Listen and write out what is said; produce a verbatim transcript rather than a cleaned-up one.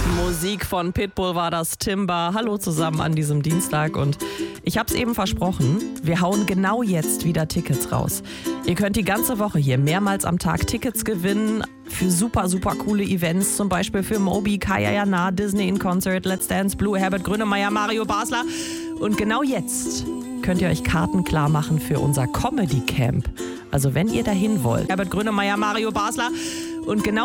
Musik von Pitbull war das, Timber. Hallo zusammen an diesem Dienstag und ich habe es eben versprochen, wir hauen genau jetzt wieder Tickets raus. Ihr könnt die ganze Woche hier mehrmals am Tag Tickets gewinnen für super, super coole Events, zum Beispiel für Moby, Kaya Jana, Disney in Concert, Let's Dance, Blue, Herbert Grönemeyer, Mario Basler. Und genau jetzt könnt ihr euch Karten klar machen für unser Comedy Camp. Also wenn ihr dahin wollt, Herbert Grönemeyer, Mario Basler. Und genau